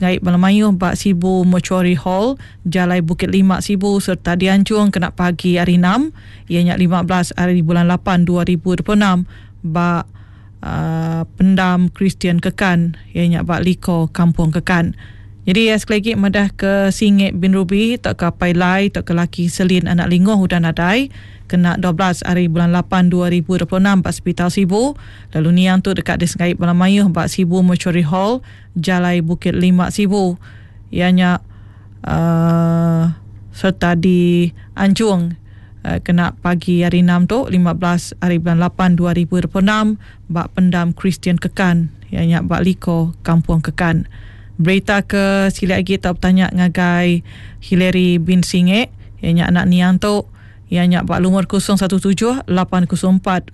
Sengaip Balamayuh Bak Sibu Mortuary Hall Jalai Bukit Limak Sibu serta diancung kena pagi hari 6 ianya 15 hari bulan 8 2026 Bak Pendam Kristian Kekan ianya Bak Liko Kampung Kekan. Jadi sekali lagi madah ke Singit bin Rubi tak ke Pai Lai tak ke Laki Selin anak lingoh hudan adai kena 12 hari bulan 8 2026 Bak Hospital Sibu. Lalu niang tu dekat di Sengaip Balamayuh Bak Sibu Mortuary Hall Jalai Bukit Limak Sibu ianya serta di Anjung kena pagi hari 6 tu 15 hari bulan 8 2026 Bak Pendam Kristian Kekan ianya Bak Liko Kampung Kekan. Berita ke sila lagi tak bertanya ngagai Hilary bin Singit ianya anak niang tu ianya Bak Lumur 017 804 5411.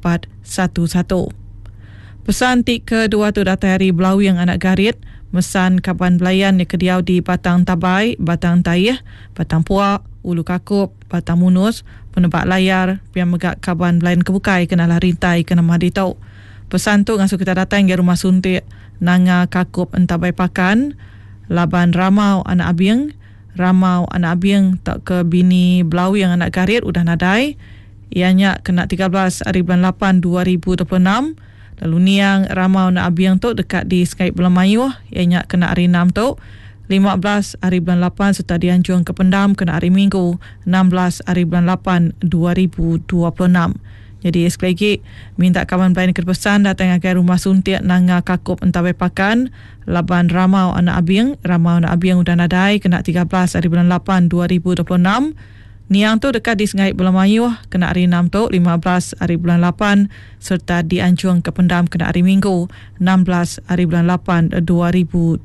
Pesan tik kedua tu data hari Belau yang anak garit mesan kaban belayan yang kediau di Batang Tabai, Batang Taih, Batang Puak, Ulu Kakup, Batang Munus, Penebak Layar, pian megak kaban belayan kebukai kenalah rintai kena mahaditau. Pesan tu ngasuh kita datang ke rumah suntik Nanga Kakup Entabai Pakan, Laban Ramau anak abing, Ramau anak abing tak ke bini Belau yang anak garit udah nadai. Ianya kena 13 hari bulan 8 2026. Lalu niang Ramau anak abing tu dekat di Sengaip Balamayuh ianya kena hari 6 tu 15 hari bulan 8 serta dianjung ke Pendam kena hari Minggu 16 hari bulan 8 2026. Jadi sekali lagi minta kawan belayan kepesan datang ke rumah suntik Nanga Kakup Entabai Pakan, Laban Ramau anak abing, Ramau anak abing udah nadai kena 13 hari bulan 8 2026. Niang tu dekat di Sengaip Balamayuh kena hari 6 tu 15 hari bulan 8 serta dianjung ke Pendam kena hari Minggu 16 hari bulan 8 2026.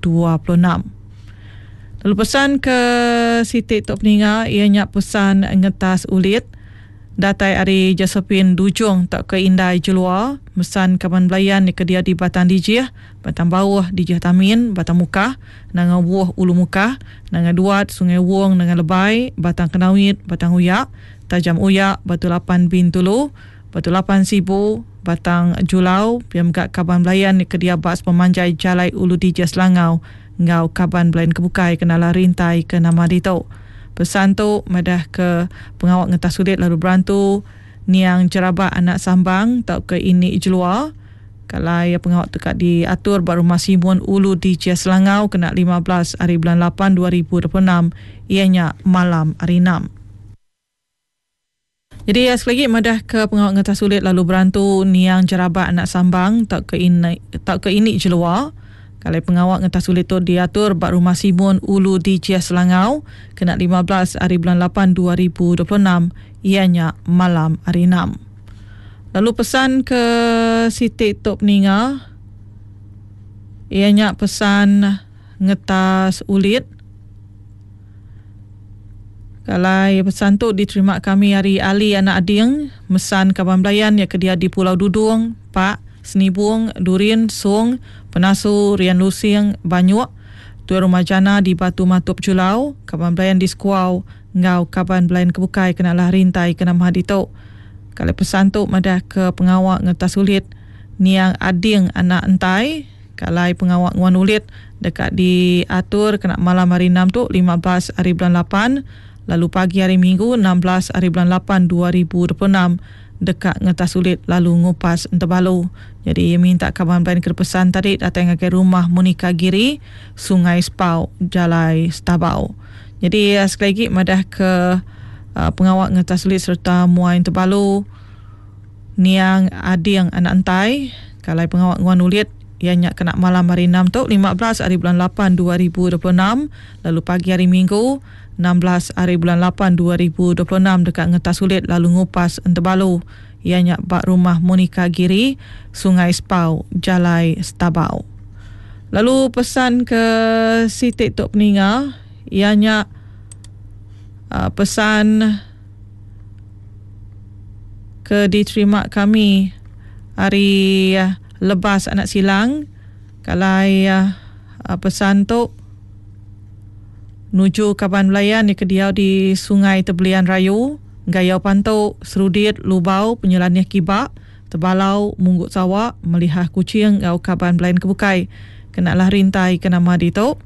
Lalu pesan ke Siti Tok Peninga ianya pesan ngetas ulit datai hari Josephine Dujung tak ke Indai Jelua mesan kaban belayan ni kedia di Batang Dijih, Batang Bawah Dijih Tamin, Batang Mukah, Nanga Wuh Ulu Mukah, Nanga Duat Sungai Wong Nanga Lebay, Batang Kenawit, Batang Uyak, Tajam Uyak, Batu Lapan Bintulu, Batu Lapan Sibu, Batang Julau, pian megak kaban belayan ni kedia Bas Pemanjai Jalai Ulu Dijih Selangau, ngau kaban belayan kebukai kenalah rintai ke nama ditau. Pesan tu madah ke pengawak ngetas sulit lalu berantu niang Jerabak anak Sambang tak ke ini Jelua. Kalau ya pengawak dekat diatur baru masih Simun Ulu di Cia Selangau kena 15 hari bulan 8 2026 ianya malam hari 6. Jadi sekali lagi madah ke pengawak ngetas sulit lalu berantu niang Jerabak anak Sambang tak ke ini Jelua. Kalau pengawak ngetas sulit tu diatur bak rumah Simun Ulu di Cia Selangau kena 15 hari bulan 8 2026 ianya malam hari 6. Lalu pesan ke Siti Tok Peninga ianya pesan ngetas ulit. Kalau pesan tu diterima kami hari Ali anak ading mesan kaban belayan yang kedia di Pulau Dudung, Pak Senibung, Durin, Song, Penasu, Rian Lusing, Banyuak, Tuan Rumah Jana di Batu Matup Julau, kaban belayan di Skuau, ngau kaban belayan kebukai kenalah rintai kena mahadito. Kalau pesan tu madah ke pengawak ngetas ulit niang ading anak entai, kalau pengawak nguan ulit dekat diatur kena malam hari 6 tu 15 hari bulan 8, lalu pagi hari Minggu 16 hari bulan 8 2026 dekat ngetas sulit lalu ngupas Entebalu. Jadi minta kawan belayan kepesan tadi datang ke rumah Monika Giri, Sungai Spau, Jalai Stabau. Jadi sekali lagi madah ke pengawak ngetas sulit serta muai Entebalu niang ading anak entai. Kalau pengawak nguan ulit ianya kena malam hari 6 tu 15 hari bulan 8 2026, lalu pagi hari Minggu 16 hari bulan 8 2026 dekat ngetas sulit lalu ngupas Entebalu ianya bak rumah Monika Giri, Sungai Spau, Jalai Stabau. Lalu pesan ke Siti Tok Peninga ianya pesan ke diterima kami hari Lebas anak silang. Kalau pesan tu nuju kaban belayan di kediau di Sungai Tebelian Rayu, Gayau Pantau, Serudit, Lubau, Penyelanih Kibak, Tebalau, Munggut Sawak, Melihah Kucing, ngau kaban belayan kebukai kenalah rintai kena mahadito.